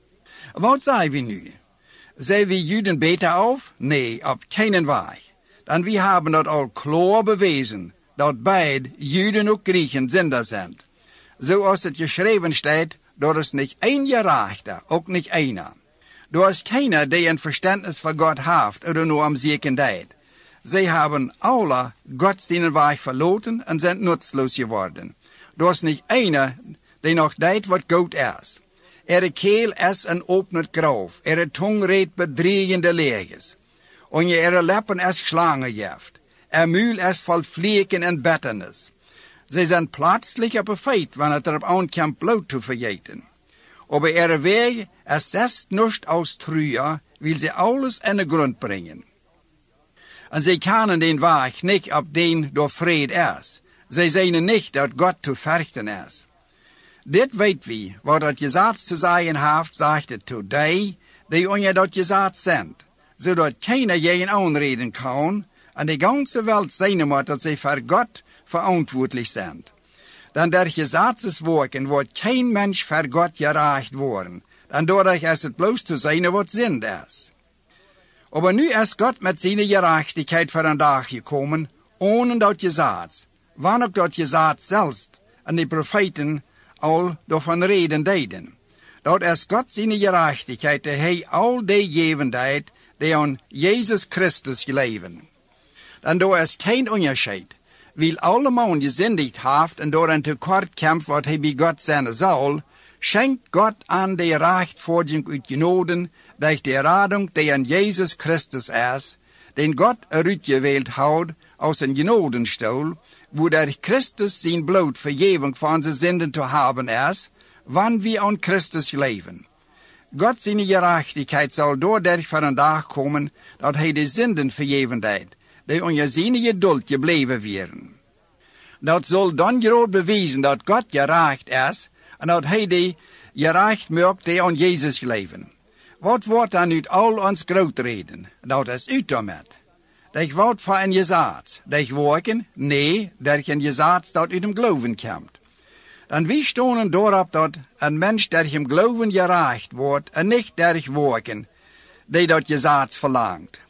Wat zei we nu? Zijn we Juden beter af? Nee, op keinen weg. Dan we hebben dat al klaar bewezen, dat beide Juden ook Griechen Sünder zijn. Zoals het geschreven staat, dat is niet één gerechte, ook niet einer. Er is keiner die een verständnis van God heeft, oder nur am zieken deed. Zij hebben alle Gott zijn weg verloten en zijn nutzloos geworden. Er is niet einer die nog deed wat goed is. Keel is een opnet graf, tong reed bedriegende leges. En lippen is slangengift. Muil is vol vleken en betternis. Zij zijn plötzlich op een feit, wanneer het erop aankomt bloot te vergeten. Aber ihre Wege es ist nicht aus Trühe, will sie alles in den Grund bringen. Und sie kennen den Weg nicht, ob den door Fried ist. Sie sehen nicht, dass Gott zu fürchten ist. Dit weet wie, wat dat gezegd zu sein heeft, zegt het zu die onje dat gezegd zijn, zodat keiner je aanreden kan, en de ganze Welt zijn moet dat zij voor God verantwoordelijk zijn. Dan der Gesetzeswerken wordt kein Mensch voor God gerecht worden, dan doordat is het bloos te zijn wat zin is. Aber nu is God met zijn gerechtigheid voor een dag gekomen, ohne dat Gesetz, wanneer ook dat Gesetz zelfs en de profeten al daarvan reden deden. Dat is God zijn gerechtigheid, die hij al die geven deed, die aan Jezus Christus geleven. Dan daar is geen onderscheid. Weil alle man gesündigt heeft en door een tekort kämpft wat hij bij God zijn zal, schenkt God aan de rechtvaardiging uit genoden, durch de radung die aan Jezus Christus is, den God uitgeweeld houdt aus een genodenstoel, wo der Christus zijn bloed vergeving van zijn zinden te hebben is, wanneer we aan Christus leven. God zijn gerechtigheid zal doordat voor een dag komen, dat hij de zinden vergeven deed, die onder zijn geduld gebleven waren. Dat zal dan groot bewijzen dat God gerecht is en dat hij die gerecht maakt die aan Jezus leven. Wat wordt dan uit al ons groot reden? Dat is uit daarmee. Dat wordt voor een Gesetz. Dat werken? Nee, dat een Gesetz dat uit hem geloven komt. Dan wie stonen daarop dat een mens dat hem geloven gerecht wordt en niet durch werken, die dat Gesetz verlangt.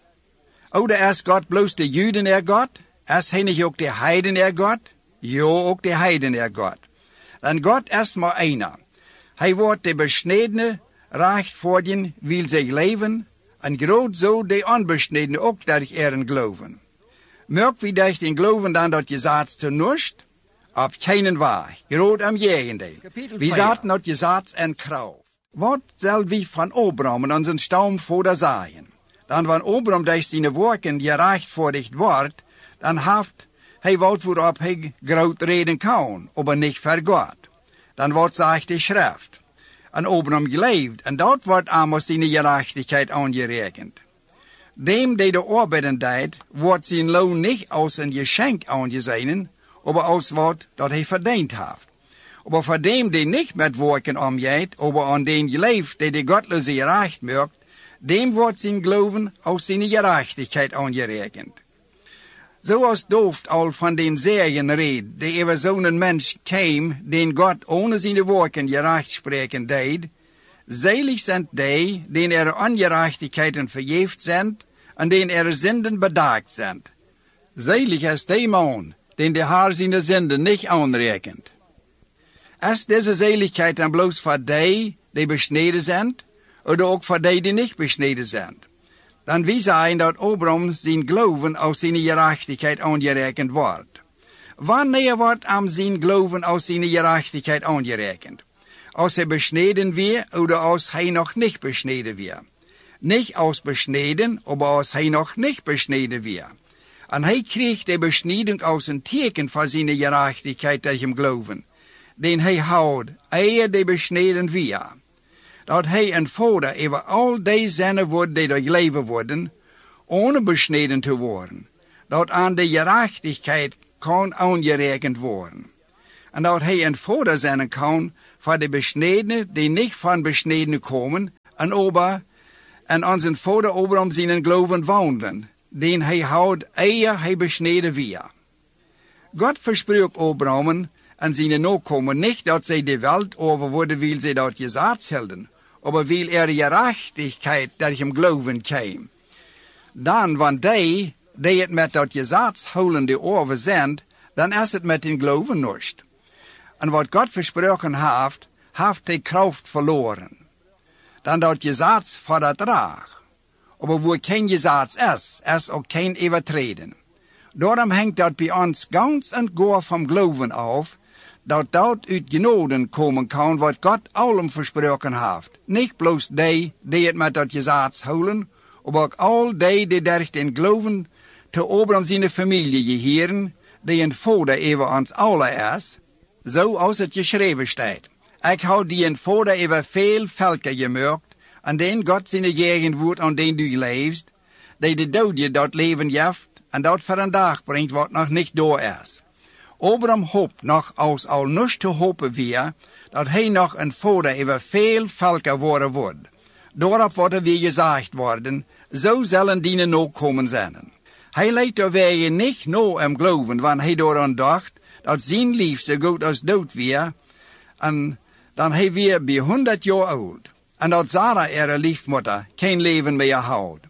Oder is God bloos de Juden God? Is hij niet ook de Heiden God? Ja, ook de Heiden God. Dan God is maar einer. Hij wordt de besnedene rechtvaardigen wil zich leven, en groot zo de onbesnedene ook durch ihren geloven. Merkt wie durch den geloven dan dat Gesetz te nust? Op keinen weg, groot am gegenteil. Wie zaten dat Gesetz en kracht. Wat zal wie van Abraham en onze stamvader zijn? Dan wanneer Abraham durch zijn werken gerechtvaardigd wordt, dan heeft hij wat waarop hij groot reden kan, aber niet voor God. Dan wordt zegt de schrift. En Abraham geleefd, en dat wordt aan zijn gerechtigheid aangerekend. Dem die de arbeiden deed, wordt zijn loon niet als een geschenk aangezien, aber als wat dat hij verdiend heeft. Aber voor dem die niet met werken omgeet, aber aan den geleefd die de godloze gerecht maakt, dem wordt zijn geloven als zijn gerechtigheid aangerekend. Zoals Dooft al van den Serien reed, die over zo'n mens kwam, den God ohne zijn werken gerecht spreken deed, selig zijn die, den ongerechtigheden vergeeft zijn, en den zinden bedaakt zijn. Selig is die man, den de Heer zijn zinden niet aanrekent. Is deze seligheid dan bloos voor die besneden zijn, oder ook voor die niet besneden zijn? Dan wie zijn dat Abraham zijn geloven aus zijn gerechtigheid aangerekend wordt. Wanneer wordt am zijn geloven aus zijn gerechtigheid aangerekend? Als hij besneden weer, oder als hij nog niet besneden weer? Niet als besneden, aber als hij nog niet besneden weer. En hij kreeg de besneding als een teken van zijn gerechtigheid durch hem geloven, den hij houdt, eer de besneden weer. Dat hij een vader over al die zinnen wordt die doorleven worden, ohne besneden te worden, dat aan de gerechtigheid kan aangerekend worden. En dat hij een vader zijn kan voor de besnedenen die niet van besnedenen komen, en onze vader Abraham zijn geloven wandelen, den hij houdt eer hij besneden weer. God verspreekt Abraham en zijn nakomen niet dat zij de wereld overwonnen wil zij dat gezegd hielden, maar wil gerechtigheid dat hem geloven kwam. Dan, want die het met dat gezagshoudende over zijn, dan is het met hun geloven niet. En wat God versproken heeft de kracht verloren. Dan dat gezats voor dat draag. Maar waar geen gezats is ook geen overtreden. Daarom hangt dat bij ons ganz en gar van geloven af, dat uit genoden komen kan wat God allem versproken heeft. Niet bloos die het met dat gezats houden, maar ook al die durch den geloven te Abraham zijn familie geheren, die een vader over ons alle is, zo als het geschreven staat. Ik hou die een vader over veel volken gemaakt, en den God zijn eigen woord aan den du leefst, die de dode dat leven geeft, en dat voor een dag brengt wat nog niet door is. Abraham hoopt nog als al niets te hopen weer, dat hij nog een vader over veel volken worden wordt. Daarop wordt er weer gezegd worden, zo zullen die nakomen zijn. Hij leidt er weer niet no om geloven, want hij daaraan dacht, dat zijn lief zo goed als dood weer, en dan hij weer bij 100 jaar oud. En dat Sarah liefmoeder geen leven meer houdt.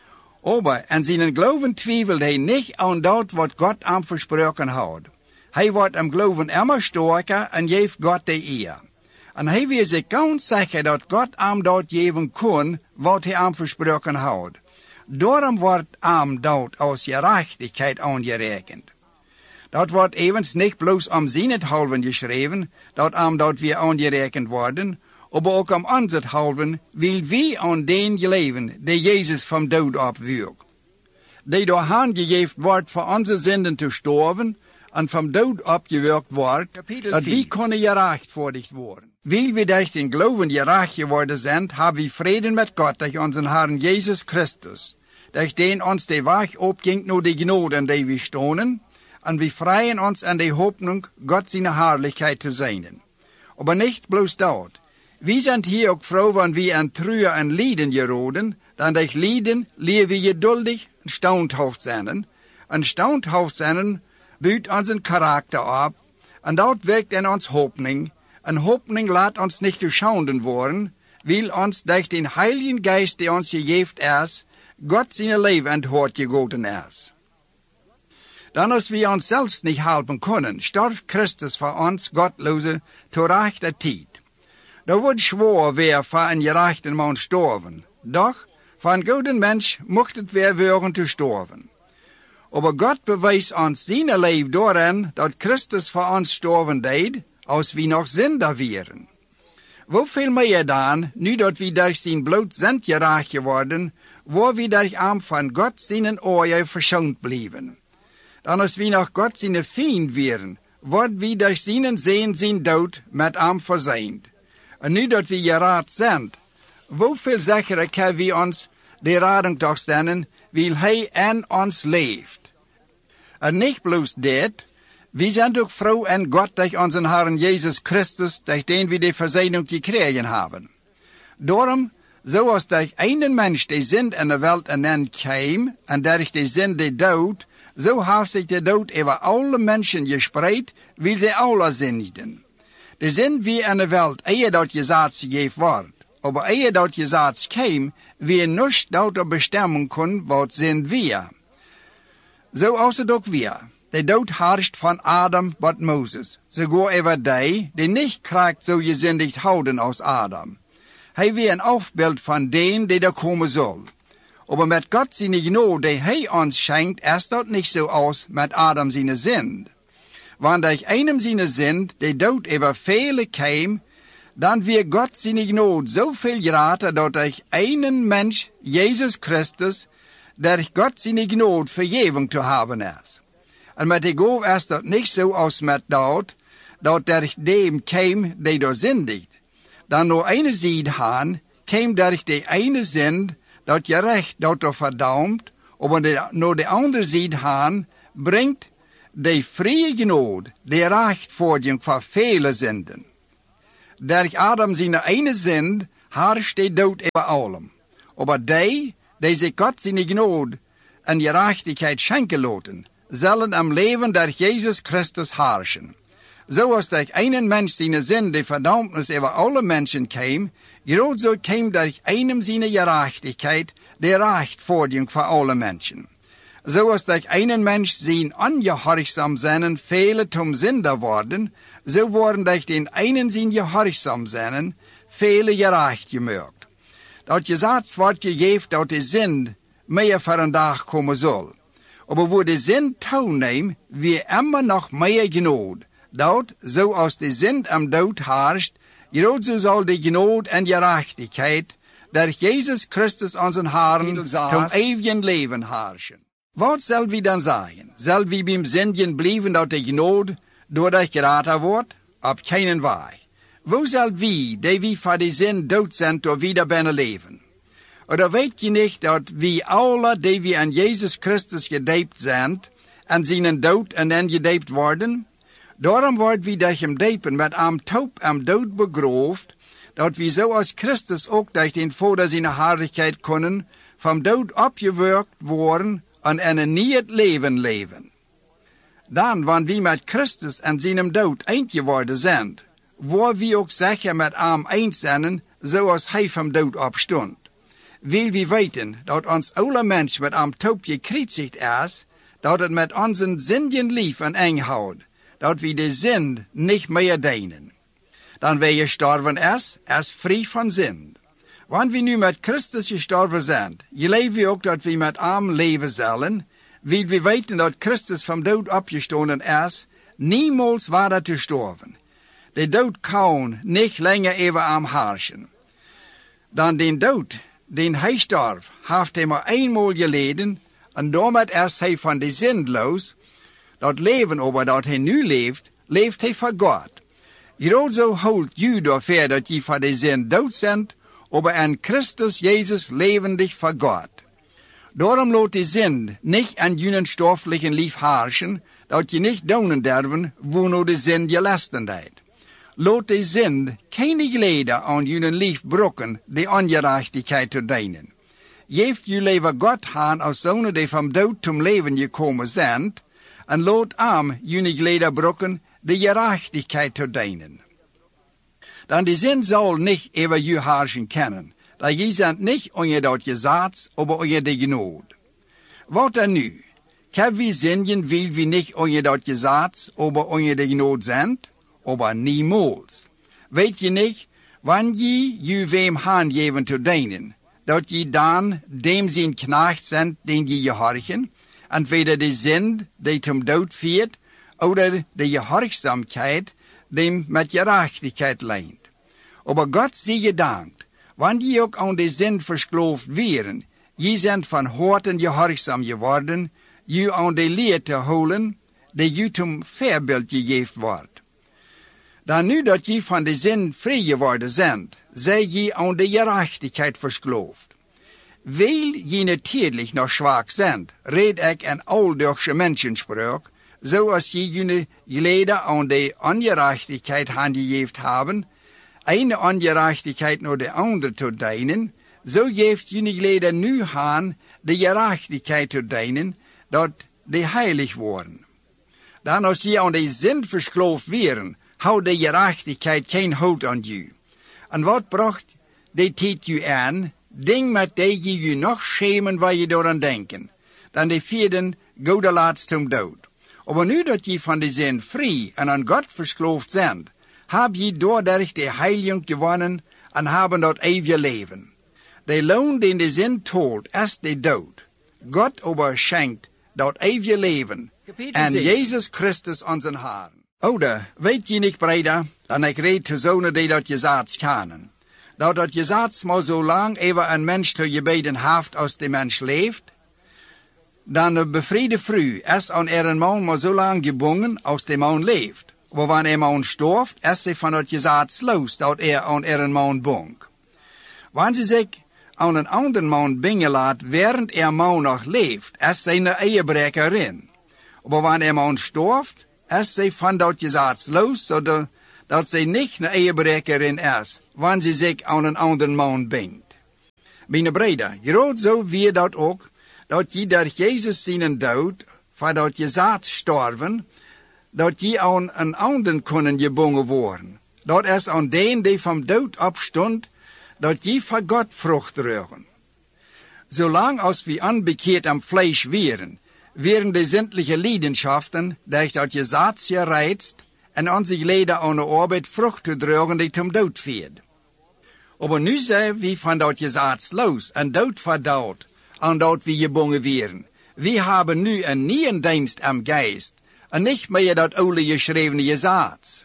Maar en zijn geloven twijfelt hij niet aan dat wat God hem versproken houdt. Hij wordt hem geloven immer sterker en geeft God de eer. En hij wil zich ganz zeker dat God hem dat geven kon wat hij hem versproken houdt. Daarom wordt hem dat als gerechtigheid aangerekend. Dat wordt evens niet bloos om zijn halven geschreven, dat hem dat weer aangerekend worden, maar ook om ons het halven wil wie aan den leven, die Jezus van dood opwierp. Die door hen gegeven wordt voor onze zinden te sterven, en van dood opgewerkt wordt, dat wie kunnen gerechtvaardigd worden. Wil we durch den geloven gerecht geworden zijn, hebben we vrede met God durch onze Herrn Jezus Christus, durch den ons de weg opging naar de genade die we stonen, en we vrijen ons aan de hoopning God zijn herrlichkeit te zijn. Maar niet bloos dat. We zijn hier ook vrouw van wie aan truien en lijden geraden, dan durch lijden leren we geduldig en standhaft zijn. En standhaft zijn buurt onze karakter op, en dat werkt in ons hoopning. En hoopning laat ons niet te schande worden, wil ons durch den Heiligen Geist die ons gegeven is, God zijn leven aan het hart gegoten is. Dan als we ons zelfs niet helpen kunnen, stierf Christus voor ons godloze te rechter tijd. Dat wordt zwaar weer voor een gerechte man sterven. Doch, voor een goede mens mocht het weer worden te sterven. Maar God bewijst ons zijn leven daarin dat Christus voor ons sterven deed, als we nog zinder waren. Hoeveel meer dan, nu dat we durch zijn bloed zijn gerecht geworden, waar we durch hem van God zijn oorlog verschoond blijven. Dan als we nog God zijn vriend waren, worden we durch zijn dood met hem verzeind. En nu dat we gered zijn, hoeveel zekerder kunnen we ons de redding toch stellen, wil hij in ons leeft. En niet bloos dit, we zijn ook vrouw en God durch onze Herrn Jezus Christus, durch den we de verzeining gekregen hebben. Daarom, zoals durch einen Mensch de zin in de wereld en kwam, en durch de zin de dood, zo heeft zich de dood over alle mensen gespreid, wil zij alle zinnigen. De zin wie in de wereld eer dat gezegd gegeven wordt, maar eer dat gezegd kwam, wie niets dat bestemmen kon, wat zijn wir. Zoals het ook weer. De dood heerst van Adam tot Mozes, sogar over die niet krijgt zo gezindigd houden als Adam. Hij weer een afbeeld van den die er komen zal. Maar met God zijn genade die hij ons schenkt, is dat niet zo als met Adam zijn zind. Want durch einem zijn zind, die dood over vele kwam, dan weer God zijn genade zoveel greater, dat durch einen mens, Jezus Christus, durch God zijn genade vergeving te hebben is. En met de goof is dat niet zo als met dat durch dem kwam die door zindigt. Dan door ene zijde haan, kwam durch de ene zind, dat gerecht dat er verdampt, Aber naar de andere zijde gaan, brengt de vrije genade, de rechtvaardiging van vele zinden. Durch Adam zijn ene zind, herrscht de dood over allem. Aber die zich Gott zijn genade en gerechtigheid schenken laten, zullen am leven durch Jesus Christus herrschen. Zoals durch einen Mensch zijn zin de verdammnis over alle mensen kwam, gerade so kwam durch einem zijn gerechtigheid de rechtvaardiging voor alle mensen. Zoals durch einen Mensch zijn ongehoorzaam zijn vele zum Sünder worden, so worden durch den einen zijn gehoorzaam zijn vele gerecht gemaakt. Dat gezegd wordt gegeven dat de zin meer voor een dag komen zal. Aber wo de zin toeneemt, wie immer nog meer genade. Dat, zoals de zin am dood heerscht, groot zo zal de genade en gerechtigheid durch Jesus Christus onze Herrn zum eeuwigen leven heerschen. Wat zal wie dan zeggen? Zal wie beim zindjen blijven dat de genade doordat geraten wordt? Op keinen wij. Wo zal wie, die wie voor de zin dood zijn, door wieder binnen leven? Oder weet je niet dat wie alle, die wie aan Jesus Christus gedoopt zijn, en zijn dood en dan gedoopt worden? Daarom wordt wie durch hem doopen met am Tod am dood begroofd, dat wie zoals Christus ook durch den Vader zijn herrlichkeit kunnen, vom dood opgewerkt worden en een nieuw leven leven. Dan, wanneer wie met Christus en zijn dood eind geworden zijn, waar wie ook zeggen met am eind zijn, zoals hij vom dood opstond. Wil wie weten dat ons alle mens met am Tod gekreuzigd is, dat het met onze zinden lief en eng houdt, dat we de zin niet meer dienen. Dan wij gestorven is vrij van zin. Wanneer we nu met Christus gestorven zijn, geloven we ook dat we met hem leven zullen, wil we weten dat Christus vom dood opgestonden is, niemals verder te sterven. De dood kan niet langer over hem heerschen. Dan den dood, den hij starf, heeft hij maar eenmaal geleden, en daarmee is hij van de zin los. Dat leven over dat hij nu leeft, leeft hij voor God. Groot zo houdt u daarvoor dat je voor de zin dood bent, aber aan Christus Jezus levendig voor God. Daarom laat de zin niet aan jullie stoffelijke lief heerschen, dat je niet doen durven, wo de zin je lasten deed. Laat de zin geen geleden aan jullie lief brokken, de ongerechtigheid te dienen. Geeft jullie leven God aan als zonen die van dood zum leven gekomen zijn, en laat am jullie geleden brokken, de gerechtigheid te dienen. Dan de zin zal niet over je heerschen kennen, dat je zijn niet onder dat gezag, aber onder de genade. Wat dan nu? Kan we zinnen wil we niet onder dat gezag, aber onder de genade zijn? Aber niemals. Weet je niet, wanneer je wem aangeven te dienen, dat je dan dem zijn knecht zijn, den je gehorchen, entweder de zin die zum dood viert, oder de gehorchsamkeit, dem met gerechtigheid leent. Aber Gott sei gedankt, wanneer je ook aan de zin versloofd wären, je zijn van harten gehorchsam geworden, je aan de leer te houden, die je zum voorbeeld gegeven wordt. Dan nu dat je van de zin vrij geworden bent, zij je aan de gerechtigheid versloofd. Weil je natuurlijk nog zwak zijn, red ik een oudduchtse mensenspraak, zoals je jullie geleden aan de ongerechtigheid aangegeven hebben, eine ongerechtigheid naar de andere te dienen, zo geeft jullie geleden nu aan de gerechtigheid te dienen, dat de heilig worden. Dan als je aan de zin versloofd wären, houdt de gerechtigheid geen hout aan je. En wat bracht de tijd je aan, ding met die je nog schemen waar je door aan denken, dan de vierden goede laatst zum dood. Aber nu dat je van de zin vrij en aan God versloofd zijn, heb je doordat de heiliging gewonnen en hebben dat eeuwige leven. De loon den de zin tolt is de dood. God aber schenkt dat eeuwige leven en Jezus Christus onze Herrn. Oder, weet je niet, breder, dan ik reed te zonen die dat gezegd kennen. Dat gezegd maar zo lang even een mens te gebeden heeft als de mens leeft, dan de bevriede vrouw is aan een man maar zo lang gebonden als de man leeft. Maar wanneer een man sterft, is ze van dat gezegd los dat aan een man bong. Wanneer ze zich aan een ander man bingen laat, während man nog leeft, als seine Ehebrecherin. Aber wanneer man storft, ist sie van dat Gesetz los, zodat sie nicht eine Ehebrecherin ist, wanneer sie sich aan een ander man bingt. Mijn breder, groot zo wie dat ook, dat je door Jezus zijn dood, voor dat Gesetz storven, dat je aan een ander kunnen gebonden worden. Dat is aan den die van dood opstond, dat je voor God vrucht dragen. Zolang als we unbekeerd am Fleisch wären die sämtliche Leidenschaften durch das Gesetz gereizt en an sich leden aan de Arbeit Frucht zu dragen die zum Dood führt. Aber nu zijn we van dat Gesetz los en dood verdaut, aan dat we gebonden wären. We haben nu een nieuwe dienst am Geist en niet meer dat oude geschrevene Gesetz.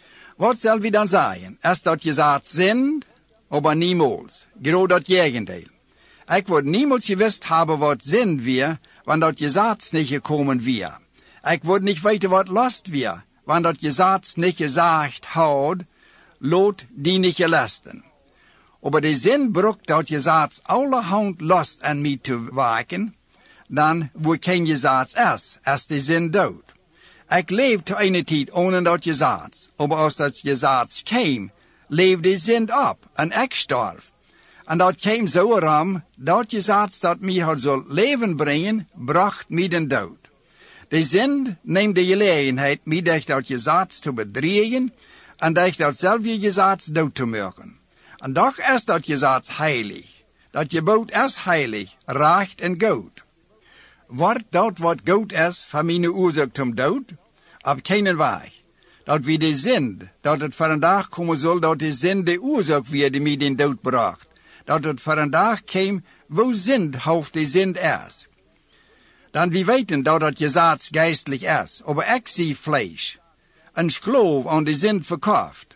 Wat zal we dan zeggen? Is dat Gesetz sind, aber niemals. Genau dat Gegenteil. Ik word niemals gewusst hebben wat sind wir, wanneer dat Gesetz niet gekomen wir. Ik word niet weten wat last wir, wanneer dat Gesetz niet gezegd houdt, lot die niet gelasten. Aber de zin brukt dat Gesetz allerhand last aan mij te werken, dan wo geen Gesetz is de zin dood. Ik leef te eine tijd ohne dat Gesetz, aber als dat Gesetz kwam, leefde de zin op en ik starf. En dat kwam zo erom, dat Gesetz dat mij had zal leven brengen, bracht mij den dood. De zin neemt de gelegenheid mij durch dat Gesetz te bedriegen en durch datzelfde Gesetz dood te maken. En doch is dat Gesetz heilig. Dat gebod is heilig, recht en goed. Wordt dat wat goed is van mijn oorzaak zum dood? Op keinen weg. Dat wie de zin, dat het voor een dag komen zal, dat de zin de oorzaak weer die mij den dood bracht. Dat het voor een dag kwam, wo zin hoofd de zin is. Dan wie weten dat het Gesetz geistlich is, aber ik zie Fleisch. Een geloof aan de zin verkauft.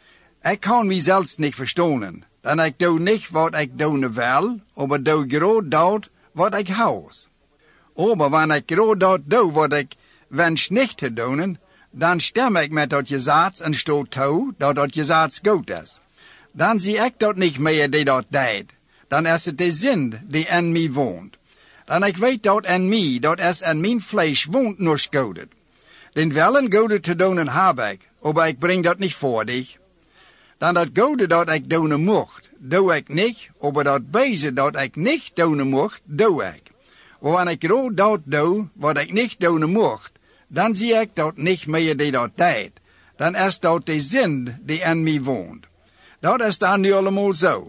Ik kan mijzelf niet verstaan, dan ik doe niet wat ik doen wil, aber doe groot dat wat ik houd. Aber wanneer ik groot dat doe wat ik wens niet te doen, dan stem ik met dat Gesetz en stoot toe dat dat Gesetz goed is. Dan zie ik dat niet meer die dat deed. Dan is het de zin die in mij woont. Dan ik weet dat in mij, dat is in mijn vlees woont nog godet. Den willen godet te doen heb ik, aber ik breng dat niet voor dich. Dan dat gode dat ik doen mocht, doe ik niet, aber dat beze dat ik niet doen mocht, doe ik. Wanneer ik rood dat doe, wat ik niet doen mocht, dan zie ik dat niet meer die dat deed. Dan is dat de zin die in mij woont. Dat is dan nu allemaal zo.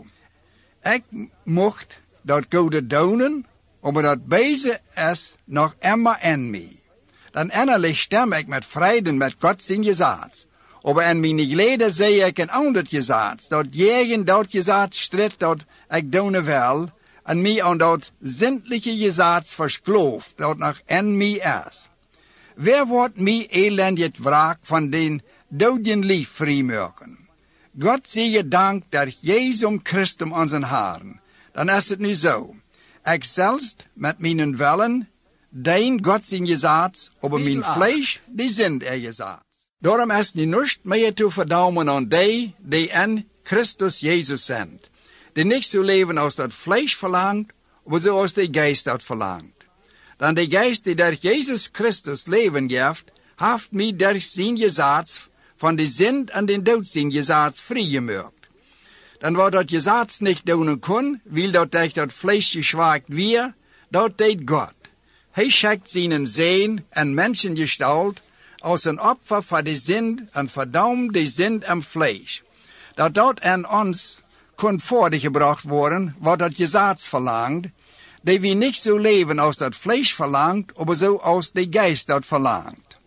Ik mocht dat gode doen, aber dat beze is nog immer in mij. Dan innerlijk stem ik met vrede met God zijn Gesetz. Aber in mijn geleden zei ik een ander Gesetz, dat tegen dat Gesetz stridt dat ik doen wil, en mij aan dat zindliche Gesetz verskloof, dat nog in mij is. Wer wordt mij elendig wraak van den doden lief vrijmaken? God zege dank dat Jezus Christus onze Herren. Dan is het nu zo. Ik zelfs met mijn willen, dein God zijn Gesetz, aber mijn vlees, die sind Gesetz. Daarom is niet niets meer te verdaumen aan die in Christus Jezus zijn. Die niet zo leven als dat vlees verlangt, maar zoals de geest dat verlangt. Dan de geest die door Jezus Christus leven geeft, heeft mij door zijn Gesetz van de zin en de dood zijn Gesetz vrijgemaakt. Dan wat dat Gesetz niet doen kon, wil dat durch dat vlees geschwaakt weer, dat deed God. Hij schickt zijn Zoon en Menschengestalt als een opfer voor de zin en verdaumt de zin en vlees. Dat aan ons kon voorgebracht worden, wat dat Gesetz verlangt, die we niet zo leven als dat vlees verlangt, maar zo als de geest dat verlangt.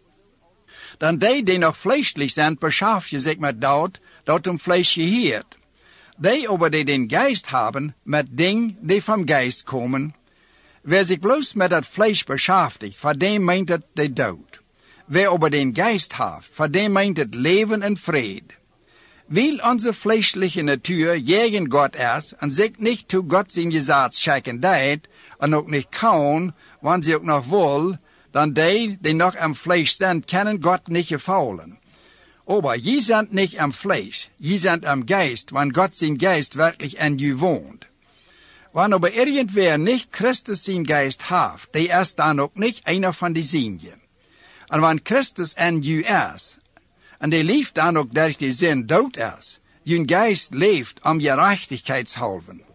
Dan die nog vleeselijk zijn, beschaft je zich met dat vlees geheert. Die aber die den geest hebben, met dingen die van geest komen. Wer zich bloos met dat vlees beschäftigt, voor dem meint het de dood. Wer aber den Geist hat, voor dem meint het leven en vrede. Weil onze vleesliche natuur gegen Gott is en zich niet toe God zijn Gesetz schicken deed, en ook niet kan, wanneer ze ook nog wil, dan die nog am Fleisch zijn, kunnen Gott niet gefallen. Aber je sind nicht am Fleisch, je sind am Geist, wann Gott sein Geist wirklich in je wohnt. Wann aber irgendwer nicht Christus sein Geist haft, der ist dann auch nicht einer von die Sinje. Und wenn Christus an you ist, und der leeft dann auch durch die Sinn dort ist, jün Geist lebt Gerechtigkeitshalven.